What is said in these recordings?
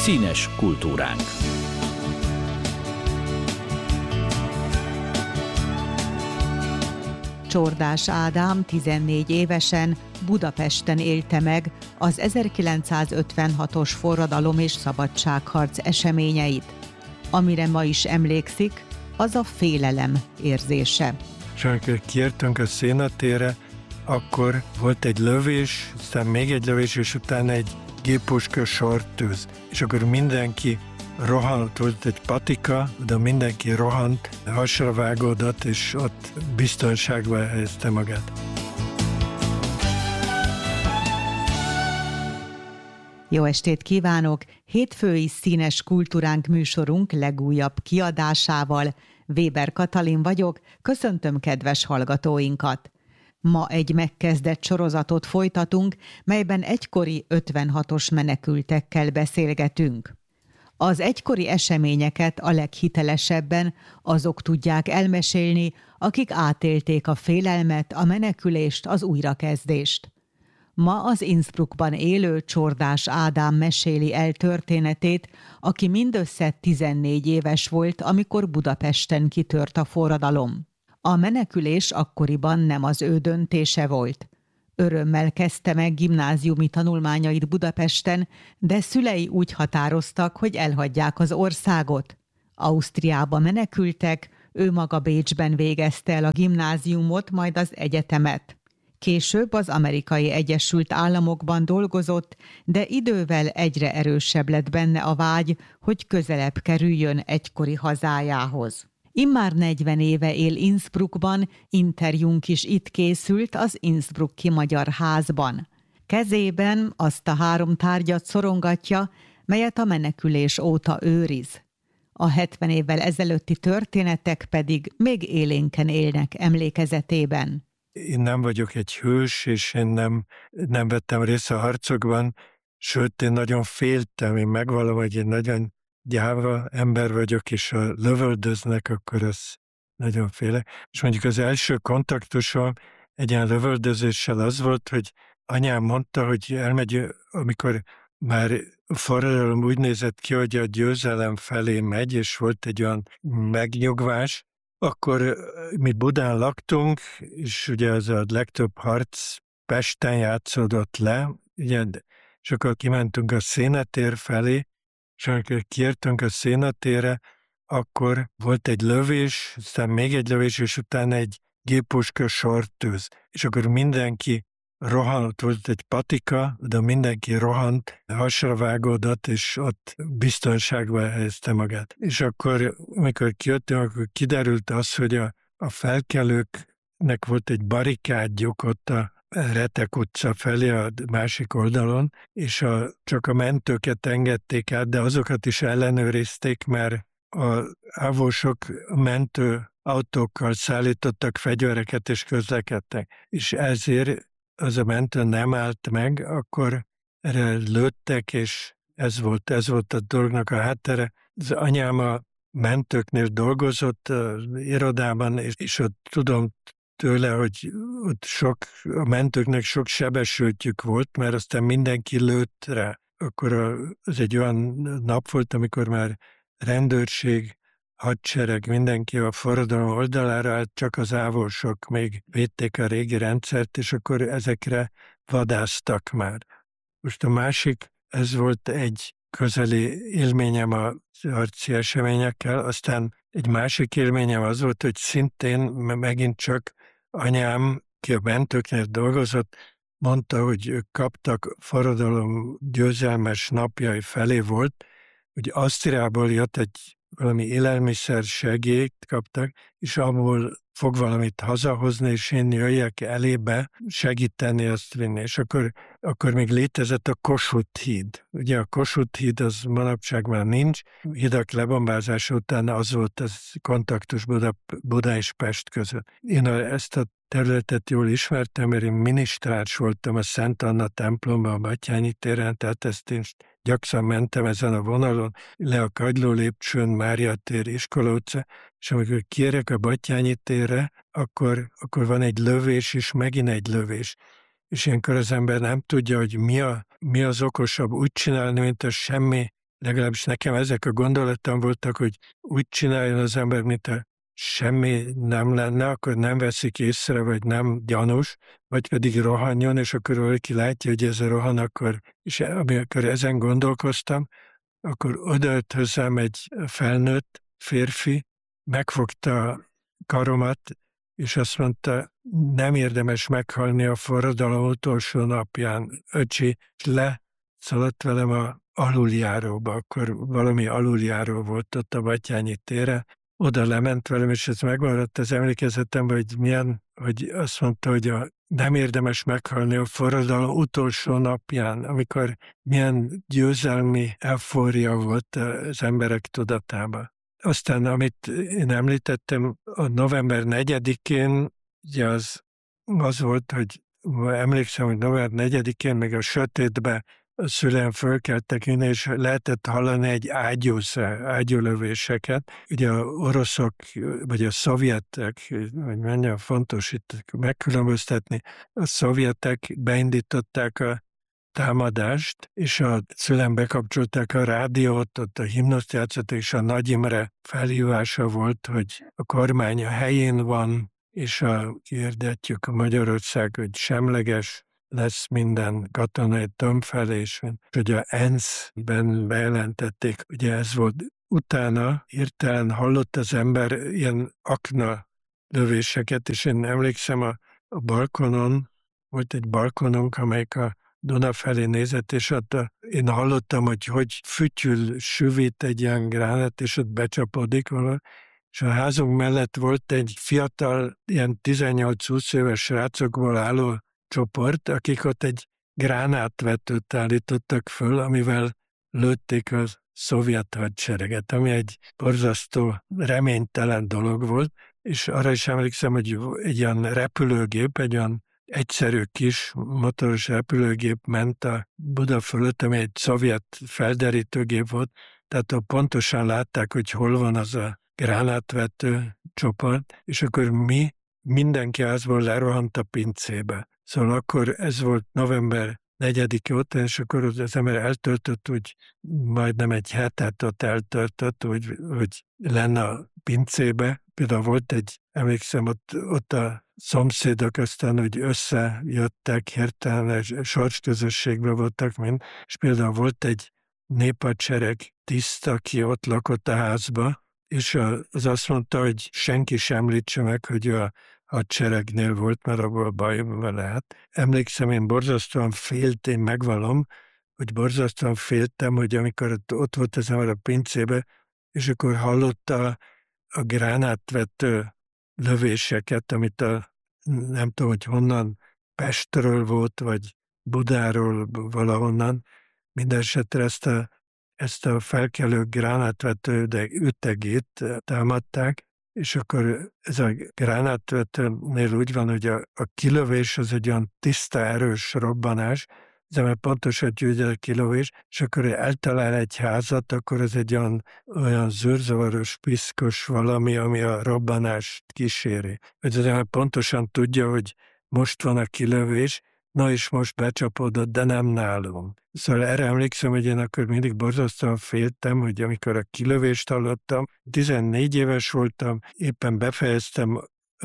Színes kultúránk. Csordás Ádám 14 évesen Budapesten élte meg az 1956-os forradalom és szabadságharc eseményeit. Amire ma is emlékszik, az a félelem érzése. És amikor kiértünk a Szénatérre, akkor volt egy lövés, aztán még egy lövés, és utána egy géppuska sortűz. És akkor mindenki rohanott, volt egy patika, de mindenki rohant, hasra vágódott, és ott biztonságba helyezte magát. Jó estét kívánok! Hétfői Színes kultúránk műsorunk legújabb kiadásával. Weber Katalin vagyok, köszöntöm kedves hallgatóinkat! Ma egy megkezdett sorozatot folytatunk, melyben egykori 56-os menekültekkel beszélgetünk. Az egykori eseményeket a leghitelesebben azok tudják elmesélni, akik átélték a félelmet, a menekülést, az újrakezdést. Ma az Innsbruckban élő Csordás Ádám meséli el történetét, aki mindössze 14 éves volt, amikor Budapesten kitört a forradalom. A menekülés akkoriban nem az ő döntése volt. Örömmel kezdte meg gimnáziumi tanulmányait Budapesten, de szülei úgy határoztak, hogy elhagyják az országot. Ausztriába menekültek, ő maga Bécsben végezte el a gimnáziumot, majd az egyetemet. Később az Amerikai Egyesült Államokban dolgozott, de idővel egyre erősebb lett benne a vágy, hogy közelebb kerüljön egykori hazájához. Immár 40 éve él Innsbruckban, interjúnk is itt készült az Innsbrucki Magyar Házban. Kezében azt a 3 tárgyat szorongatja, melyet a menekülés óta őriz. A 70 évvel ezelőtti történetek pedig még élénken élnek emlékezetében. Én nem vagyok egy hős, és én nem vettem részt a harcokban, sőt, én nagyon féltem, én megvallom, hogy én nagyon gyáva ember vagyok, és ha lövöldöznek, akkor az nagyon félek. És mondjuk az első kontaktusom egy ilyen lövöldözéssel az volt, hogy anyám mondta, hogy elmegy, amikor már a forradalom úgy nézett ki, hogy a győzelem felé megy, és volt egy olyan megnyugvás, akkor mi Budán laktunk, és ugye az a legtöbb harc Pesten játszódott le, ugye, és akkor kimentünk a Szénatér felé, és amikor kiértünk a Szénatérre, akkor volt egy lövés, aztán még egy lövés, és utána egy géppuska sortűz. És akkor mindenki rohanott, volt egy patika, de mindenki rohant, hasra vágódott, és ott biztonságba helyezte magát. És akkor, amikor kijöttünk, akkor kiderült az, hogy a felkelőknek volt egy barikádjuk ott a Retek utca felé a másik oldalon, és csak a mentőket engedték át, de azokat is ellenőrizték, mert az ávósok mentő autókkal szállítottak fegyvereket és közlekedtek. És ezért az a mentő nem állt meg, akkor erre lőttek, és ez volt a dolognak a háttere. Az anyám a mentőknél dolgozott az irodában, és ott tudom tőle, hogy ott a mentőknek sok sebesültjük volt, mert aztán mindenki lőtt rá. Akkor az egy olyan nap volt, amikor már rendőrség, hadsereg, mindenki a forradalom oldalára állt, csak az ávósok még védték a régi rendszert, és akkor ezekre vadásztak már. Most a másik, ez volt egy közeli élményem a harci eseményekkel, aztán egy másik élményem az volt, hogy szintén megint csak anyám, ki a mentőknél dolgozott, mondta, hogy ők kaptak forradalom győzelmes napjai felé volt, hogy Ausztriából jött valami élelmiszer segélyt kaptak, és abból fog valamit hazahozni, és én jöjjek elébe segíteni, azt vinni. És akkor még létezett a Kossuth híd. Ugye a Kossuth híd az manapság már nincs. Hidak lebombázása után az volt az kontaktus Buda és Pest között. Én ezt a területet jól ismertem, mert én minisztrárs voltam a Szent Anna templomban, a Batthyány téren, tehát ezt én gyakran mentem ezen a vonalon, le a Kagyló lépcsőn, Mária tér, Iskola utca, és amikor kiérek a Batthyány térre, akkor van egy lövés, és megint egy lövés. És ilyenkor az ember nem tudja, hogy mi az okosabb úgy csinálni, mint a semmi legalábbis nekem ezek a gondolatom voltak, hogy úgy csináljon az ember, mint a semmi nem lenne, akkor nem veszik észre, vagy nem gyanús, vagy pedig rohanjon, és akkor valaki látja, hogy ez a rohan, akkor, és amikor ezen gondolkoztam, akkor odaött hozzám egy felnőtt férfi, megfogta a karomat, és azt mondta, nem érdemes meghalni a forradalom utolsó napján. Öcsi, leszaladt velem a aluljáróba, akkor valami aluljáró volt ott a Batthyány térre, oda lement velem, és ez megmaradt az emlékezetemben, hogy milyen, hogy azt mondta, hogy nem érdemes meghalni a forradalom utolsó napján, amikor milyen győzelmi eufória volt az emberek tudatában. Aztán, amit én említettem, a november 4-én, ugye az volt, hogy emlékszem, hogy november 4-én még a sötétbe a szüleim fölkeltek innen, és lehetett hallani egy ágyúlövéseket. Ugye a oroszok, vagy a szovjetek, hogy mennyire fontos itt megkülönböztetni, a szovjetek beindították a támadást, és a szüleim bekapcsolták a rádiót, ott a himnuszt játszottak, és a Nagy Imre felhívása volt, hogy a kormány a helyén van, és hirdetjük a Magyarország, hogy semleges lesz minden katonai tömbfelés, hogy a ENSZ-ben bejelentették, ugye ez volt. Utána hirtelen hallott az ember ilyen akna lövéseket, és én emlékszem a balkonon, volt egy balkonunk, amelyik a Duna felé nézett, és ott én hallottam, hogy fütyül, süvít egy ilyen gránát, és ott becsapódik valami, és a házunk mellett volt egy fiatal, ilyen 18-20 éves srácokból álló csoport, akik ott egy gránátvetőt állítottak föl, amivel lőtték a szovjet hadsereget, ami egy borzasztó, reménytelen dolog volt, és arra is emlékszem, hogy egy olyan repülőgép, egy olyan egyszerű kis motoros repülőgép ment a Buda fölött, ami egy szovjet felderítőgép volt, tehát pontosan látták, hogy hol van az a gránátvető csoport, és akkor mindenki házból lerohant a pincébe. Szóval akkor ez volt november 4-e óta, és akkor az ember eltöltött, úgy majdnem egy hetet ott eltöltött, hogy lenne a pincébe. Például volt emlékszem, ott a szomszédok aztán, hogy összejöttek, hirtelen sorsközösségben voltak, és például volt egy néphadsereg tiszt, aki ott lakott a házba, és az azt mondta, hogy senki sem említse meg, hogy ő a hadseregnél volt, mert abból bajba lehet. Emlékszem, én borzasztóan féltem, megvallom, hogy borzasztóan féltem, hogy amikor ott volt az ember a pincébe, és akkor hallotta a gránátvető lövéseket, amit nem tudom, hogy honnan, Pestről volt, vagy Budáról valahonnan. Mindenesetre ezt a felkelő gránátvető ütegét támadták, és akkor ez a gránátvetőnél úgy van, hogy a kilövés az egy olyan tiszta, erős robbanás, de mert pontosan tudja a kilövés, és akkor eltalál egy házat, akkor ez egy olyan zűrzavaros, piszkos valami, ami a robbanást kíséri. De pontosan tudja, hogy most van a kilövés, na és most becsapódott, de nem nálunk. Szóval erre emlékszem, hogy én akkor mindig borzasztóan féltem, hogy amikor a kilövést hallottam, 14 éves voltam, éppen befejeztem,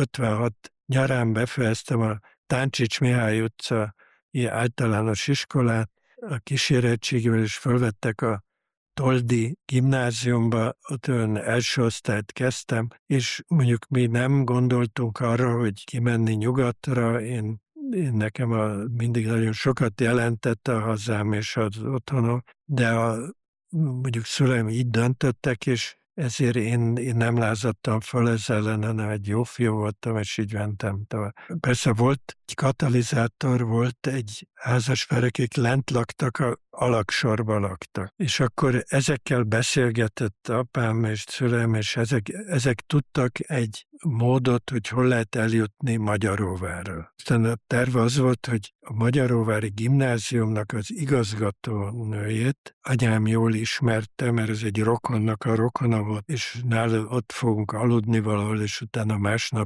56 nyarán befejeztem a Táncsics Mihály utca általános iskolát, a kísérettségével is fölvettek a Toldi gimnáziumba, ott olyan első osztályt kezdtem, és mondjuk mi nem gondoltunk arra, hogy kimenni nyugatra, én nekem mindig nagyon sokat jelentett a hazám és az otthonom, de mondjuk szüleim így döntöttek, és ezért én nem lázadtam föl ezzel ellen, hanem egy jó fiú voltam, és így mentem tovább. Persze volt egy katalizátor, volt egy házaspár, akik lent laktak, a alagsorba laktak. És akkor ezekkel beszélgetett apám és szüleim, és ezek tudtak egy módot, hogy hol lehet eljutni Magyaróvárra. Aztán a terve az volt, hogy a Magyaróvári gimnáziumnak az igazgatónőjét anyám jól ismerte, mert ez egy rokonnak a rokona volt, és nála ott fogunk aludni valahol, és utána másnap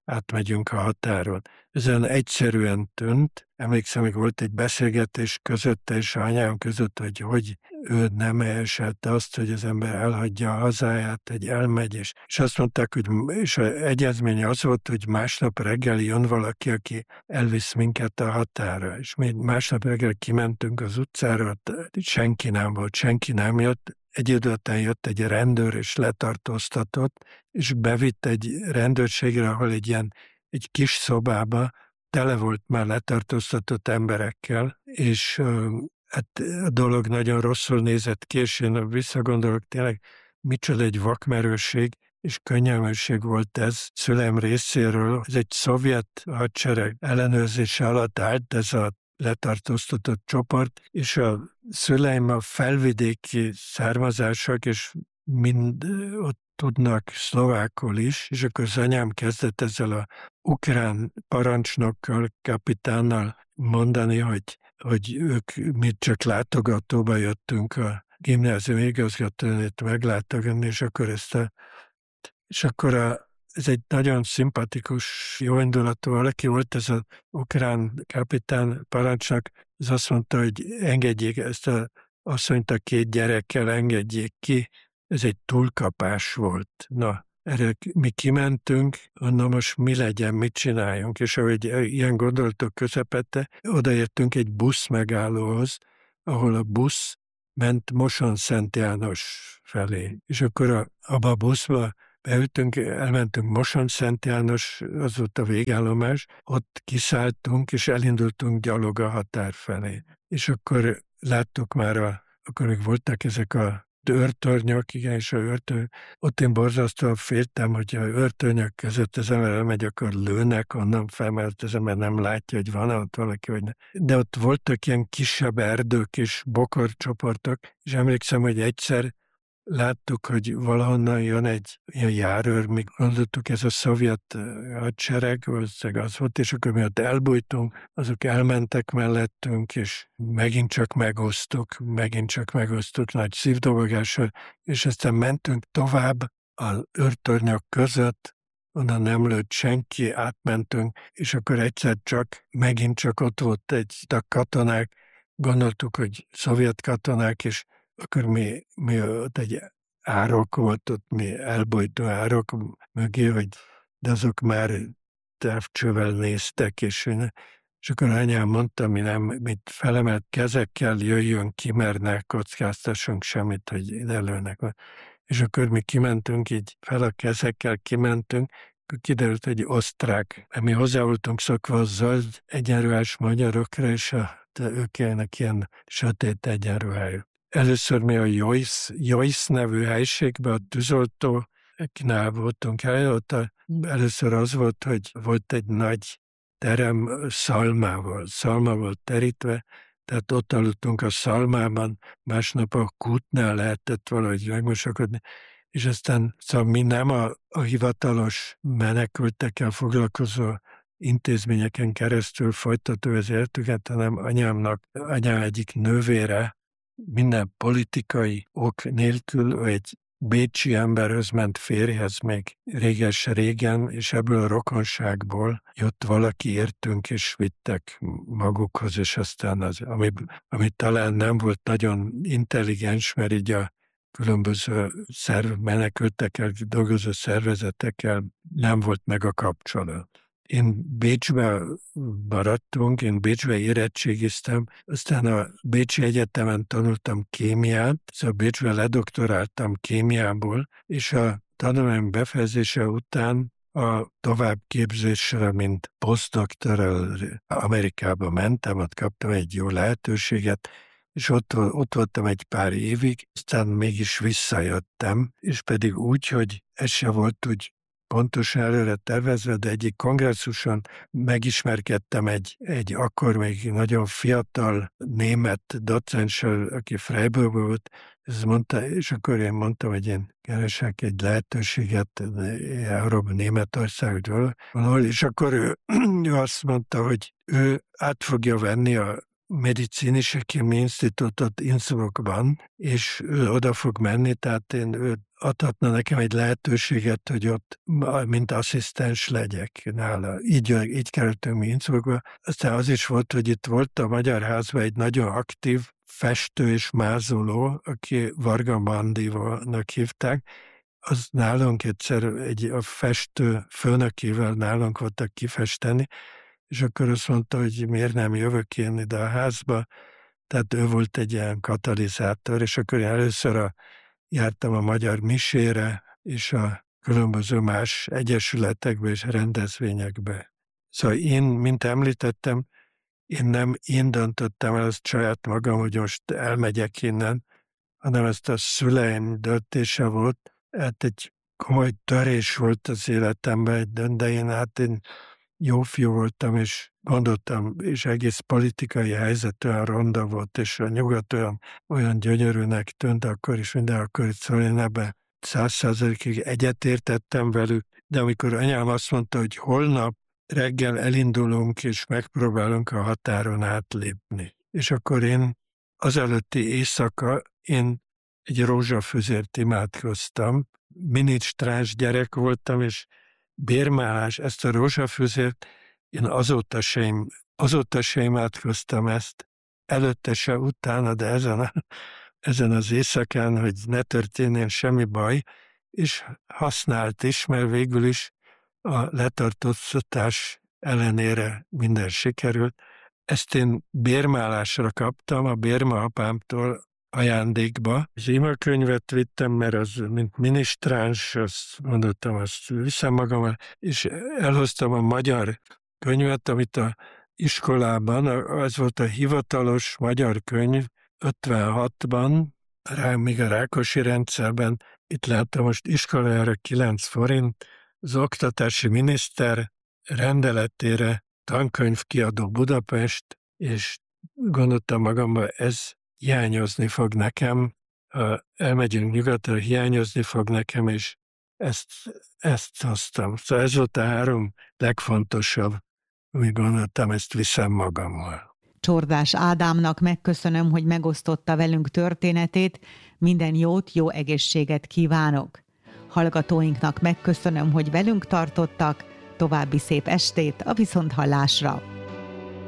átmegyünk a határon. Ezen egyszerűen tűnt. Emlékszem, hogy volt egy beszélgetés közötte és anyám között, hogy ő nem eselte azt, hogy az ember elhagyja a hazáját, hogy elmegy, és azt mondták, hogy és az egyezmény az volt, hogy másnap reggel jön valaki, aki elvisz minket a határa. És mi másnap reggel kimentünk az utcára, senki nem volt, senki nem jött. Egy idő után jött egy rendőr, és letartóztatott, és bevitt egy rendőrségre, ahol egy kis szobába tele volt már letartóztatott emberekkel, és hát a dolog nagyon rosszul nézett ki, és én visszagondolok, tényleg micsoda egy vakmerőség és könnyelműség volt ez szüleim részéről. Ez egy szovjet hadsereg ellenőrzése alatt állt ez a letartóztatott csoport, és a szüleim a felvidéki származások, és mind ott tudnak szlovákul is, és akkor az anyám kezdett ezzel a ukrán parancsnokkal, kapitánnal mondani, hogy mi csak látogatóba jöttünk a gimnázium igazgatóját meglátogatni, és akkor ez egy nagyon szimpatikus, jóindulatú valaki volt, ez az ukrán kapitán parancsnok, az azt mondta, hogy engedjék ezt a asszonyt a 2 gyerekkel, engedjék ki, ez egy túlkapás volt. Na, erre mi kimentünk, na most mi legyen, mit csináljunk, és ahogy ilyen gondolatok közepette, odaértünk egy busz megállóhoz, ahol a busz ment Mosonszent János felé. És akkor abba a buszba beültünk, elmentünk Mosonszent János, az volt a végállomás, ott kiszálltunk, és elindultunk gyalog a határ felé. És akkor láttuk már, akkor még voltak ezek a őrtornyok, igen, és ott én borzasztóan féltem, hogy a őrtornyok között az ember elmegy, akkor lőnek onnan fel, mert az ember nem látja, hogy van ott valaki, vagy nem. De ott voltak ilyen kisebb erdők és bokorcsoportok, és emlékszem, hogy egyszer láttuk, hogy valahonnan jön egy ilyen járőr, mi gondoltuk, ez a szovjet hadsereg, valószínűleg az volt, és akkor mi ott elbújtunk, azok elmentek mellettünk, és megint csak megosztuk nagy szívdobogással, és aztán mentünk tovább az őrtornyok között, onnan nem lőtt senki, átmentünk, és akkor egyszer megint csak ott volt a katonák, gondoltuk, hogy szovjet katonák, és akkor mi ott egy árok volt, ott mi elbújtunk árok mögé, de azok már távcsővel néztek, és akkor anyám mondta, mit felemelt kezekkel jöjjön ki, mert ne kockáztassunk semmit, hogy ide lőnek. És akkor mi kimentünk, így fel a kezekkel kimentünk, akkor kiderült, hogy osztrák. Mi hozzá voltunk szokva a zöld egyenruhás magyarokra, és ők ilyen sötét egyenruhájuk. Először mi a Joyce nevű helységben, a tűzoltóknál voltunk ott először az volt, hogy volt egy nagy terem szalmával terítve, tehát ott aludtunk a szalmában, másnap a kútnál lehetett valahogy megmosakodni, és aztán szóval mi nem a hivatalos menekültekkel foglalkozó intézményeken keresztül folytató az életüket, hanem anyám egyik nővére, minden politikai ok nélkül egy bécsi emberhöz ment férjhez még régen, és ebből a rokonságból jött valaki értünk, és vittek magukhoz, és aztán ami talán nem volt nagyon intelligens, mert így a különböző menekültekkel dolgozó szervezetekkel nem volt meg a kapcsolat. Én Bécsbe maradtunk, én Bécsbe érettségiztem, aztán a Bécsi Egyetemen tanultam kémiát, szóval Bécsbe ledoktoráltam kémiából, és a tanulmány befejezése után a továbbképzésre, mint posztdoktorál Amerikába mentem, ott kaptam egy jó lehetőséget, és ott voltam egy pár évig, aztán mégis visszajöttem, és pedig úgy, hogy ez se volt úgy pontosan előre tervezve, de egyik kongresszuson megismerkedtem egy akkor még nagyon fiatal német docenssel, aki Freiburgban volt, ez mondta, és akkor én mondtam, hogy én keresek egy lehetőséget Európa, Németország, valahol, és akkor ő azt mondta, hogy ő át fogja venni a Medizinische Chemie Institutot Innsbruckban, és ő oda fog menni, tehát ő adhatna nekem egy lehetőséget, hogy ott mint asszisztens legyek nála. Így kerültünk mi Innsbruckba. Aztán az is volt, hogy itt volt a Magyar Házban egy nagyon aktív festő és mázoló, aki Varga Mandinak hívták. Az nálunk egyszer a festő főnökével nálunk voltak kifesteni, és akkor azt mondta, hogy miért nem jövök én ide a házba. Tehát ő volt egy ilyen katalizátor, és akkor én először jártam a Magyar Misére, és a különböző más egyesületekbe és rendezvényekbe. Szóval én, mint említettem, én döntöttem el azt saját magam, hogy most elmegyek innen, hanem ezt a szüleim döntése volt. Hát egy komoly törés volt az életemben, de én jó fiú voltam, és gondoltam, és egész politikai helyzet olyan ronda volt, és a nyugat olyan gyönyörűnek tűnt akkor is, mindenkor, szóval én ebben 100%-ig egyetértettem velük, de amikor anyám azt mondta, hogy holnap reggel elindulunk, és megpróbálunk a határon átlépni. És akkor én azelőtti éjszaka egy rózsafüzért imádkoztam, minisztráns gyerek voltam, és bérmálás, ezt a rózsafüzért én azóta se imádkoztam ezt, előtte se, utána, de ezen az éjszakán, hogy ne történjen semmi baj, és használt is, mert végül is a letartóztatás ellenére minden sikerült. Ezt én bérmálásra kaptam a bérmaapámtól ajándékba. Az imakönyvet vittem, mert az, mint minisztráns, azt mondottam, azt viszem magammal, és elhoztam a magyar könyvet, amit a iskolában, az volt a hivatalos magyar könyv 56-ban, még a Rákosi rendszerben, itt láttam most iskolájára 9 forint, az oktatási miniszter rendeletére tankönyvkiadó Budapest, és gondoltam magamban, ez hiányozni fog nekem, ha elmegyünk nyugatra, hiányozni fog nekem, és ezt hoztam. Szóval ez volt a 3 legfontosabb, úgy gondoltam, ezt viszem magammal. Csordás Ádámnak megköszönöm, hogy megosztotta velünk történetét, minden jót, jó egészséget kívánok. Hallgatóinknak megköszönöm, hogy velünk tartottak, további szép estét, a viszonthallásra!